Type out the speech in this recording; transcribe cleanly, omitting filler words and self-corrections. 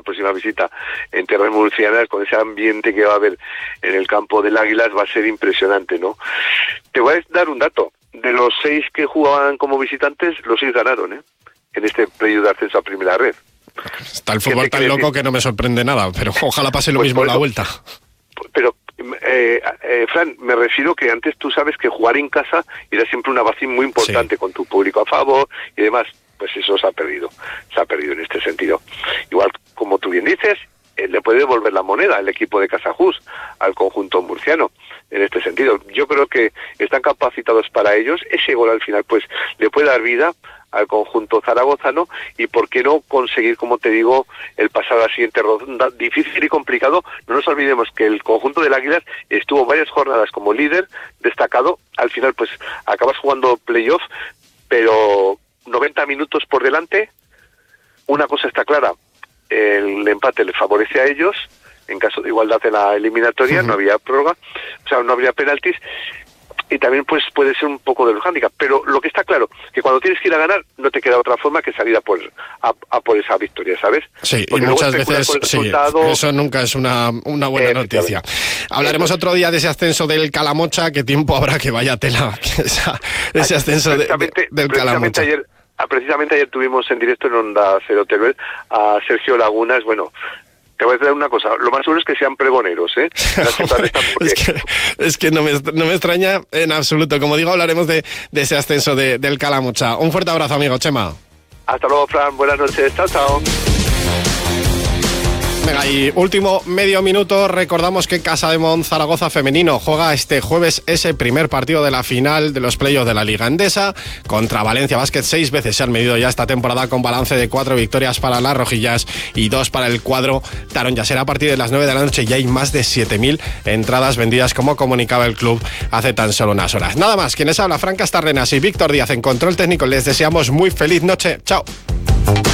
la próxima visita en tierras murcianas, con ese ambiente que va a haber en el campo del Águilas, va a ser impresionante, ¿no? Te voy a dar un dato. De los 6 que jugaban como visitantes, los 6 ganaron, en este playoff de ascenso a primera red. Está el fútbol tan loco que no me sorprende nada, pero ojalá pase lo mismo en la vuelta. Pero, Fran, me refiero que antes tú sabes que jugar en casa era siempre una base muy importante, con tu público a favor y demás. Pues eso se ha perdido en este sentido. Igual, como tú bien dices, le puede devolver la moneda el equipo de Casajús al conjunto murciano, en este sentido. Yo creo que están capacitados para ellos. Ese gol al final pues le puede dar vida al conjunto zaragozano y por qué no conseguir, como te digo, el pasar a la siguiente ronda. Difícil y complicado. No nos olvidemos que el conjunto del Águilas estuvo varias jornadas como líder destacado. Al final pues acabas jugando playoff, pero 90 minutos por delante. Una cosa está clara: el empate les favorece a ellos. En caso de igualdad en la eliminatoria, no había prórroga, o sea, no habría penaltis, y también pues puede ser un poco de los hándicaps. Pero lo que está claro, que cuando tienes que ir a ganar, no te queda otra forma que salir a por esa victoria, ¿sabes? Sí, porque y muchas veces eso nunca es una buena noticia. Hablaremos otro día de ese ascenso del Calamocha, qué tiempo habrá que vaya tela, ese ascenso del Calamocha. Precisamente ayer tuvimos en directo en Onda Cero Teruel a Sergio Lagunas. Bueno, te voy a decir una cosa, lo más seguro es que sean pregoneros, es que no me extraña en absoluto. Como digo, hablaremos de ese ascenso del Calamocha. Un fuerte abrazo, amigo Chema. Hasta luego, Fran, buenas noches, chao. Venga, y último medio minuto, recordamos que Casademont Zaragoza femenino juega este jueves ese primer partido de la final de los playoffs de la Liga Endesa contra Valencia Basket. 6 veces se han medido ya esta temporada con balance de 4 victorias para las rojillas y 2 para el cuadro Tarón. Ya será a partir de las 9 de la noche y hay más de 7.000 entradas vendidas, como comunicaba el club hace tan solo unas horas. Nada más, quienes habla, Fran Castarrenas y Víctor Díaz en control técnico, les deseamos muy feliz noche. Chao.